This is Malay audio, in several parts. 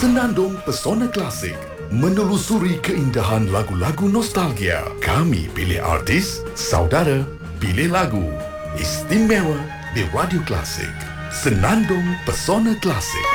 Senandung Pesona Klasik menelusuri keindahan lagu-lagu nostalgia. Kami pilih artis, saudara pilih lagu. Istimewa di Radio Klasik. Senandung Pesona Klasik.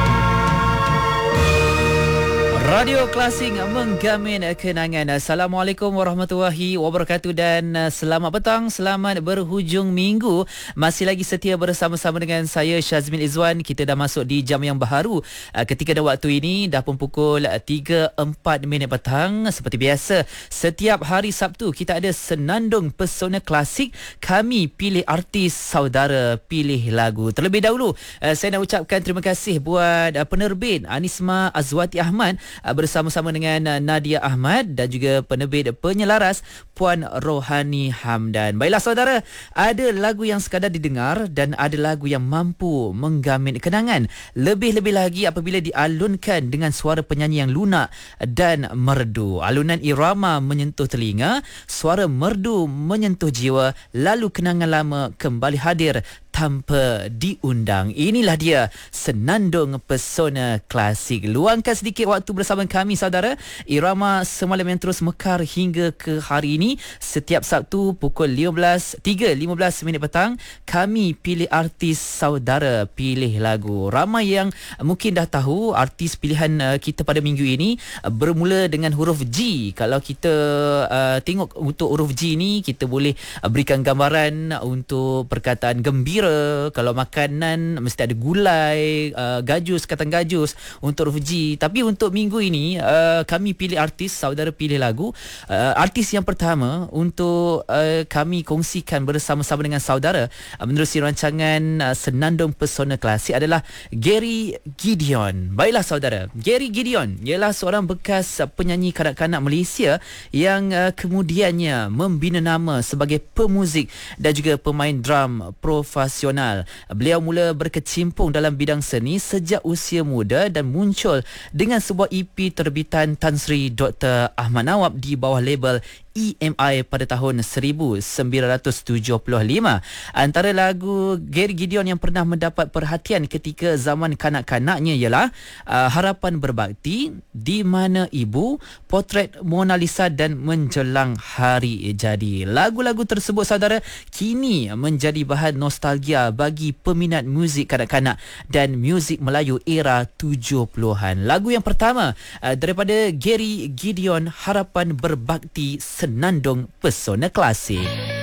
Radio Klasik menggamin kenangan. Assalamualaikum warahmatullahi wabarakatuh dan selamat petang, selamat berhujung minggu. Masih lagi setia bersama-sama dengan saya Syazmin Izwan. Kita dah masuk di jam yang baharu. Ketika dah waktu ini dah pun pukul 3.04 petang. Seperti biasa, setiap hari Sabtu kita ada Senandung Pesona Klasik. Kami pilih artis, saudara pilih lagu. Terlebih dahulu, saya nak ucapkan terima kasih buat penerbit Anisma Azwati Ahmad bersama-sama dengan Nadia Ahmad dan juga penerbit penyelaras Puan Rohani Hamdan. Baiklah saudara, ada lagu yang sekadar didengar dan ada lagu yang mampu menggamin kenangan. Lebih-lebih lagi apabila dialunkan dengan suara penyanyi yang lunak dan merdu. Alunan irama menyentuh telinga, suara merdu menyentuh jiwa, lalu kenangan lama kembali hadir tanpa diundang. Inilah dia Senandung Pesona Klasik. Luangkan sedikit waktu bersama kami saudara. Irama semalam yang terus mekar hingga ke hari ini. Setiap Sabtu pukul 3.15 petang, kami pilih artis, saudara pilih lagu. Ramai yang mungkin dah tahu artis pilihan kita pada minggu ini bermula dengan huruf G. Kalau kita tengok untuk huruf G ni, kita boleh berikan gambaran untuk perkataan gembira. Kalau makanan mesti ada gulai, gajus, katan gajus untuk huruf G. Tapi untuk minggu ini kami pilih artis, saudara pilih lagu. Artis yang pertama untuk kami kongsikan bersama-sama dengan saudara menerusi rancangan Senandung Pesona Klasik adalah Gary Gideon. Baiklah saudara, Gary Gideon ialah seorang bekas penyanyi kanak-kanak Malaysia yang kemudiannya membina nama sebagai pemuzik dan juga pemain drum profesional. Beliau mula berkecimpung dalam bidang seni sejak usia muda dan muncul dengan sebuah EP terbitan Tan Sri Dr. Ahmad Nawab di bawah label EMI pada tahun 1975. Antara lagu Gary Gideon yang pernah mendapat perhatian ketika zaman kanak-kanaknya ialah Harapan Berbakti, Di Mana Ibu, Potret Mona Lisa dan Menjelang Hari Jadi. Lagu-lagu tersebut saudara kini menjadi bahan nostalgia bagi peminat muzik kanak-kanak dan muzik Melayu era 70-an. Lagu yang pertama daripada Gary Gideon, Harapan Berbakti, Senandung Pesona Klasik.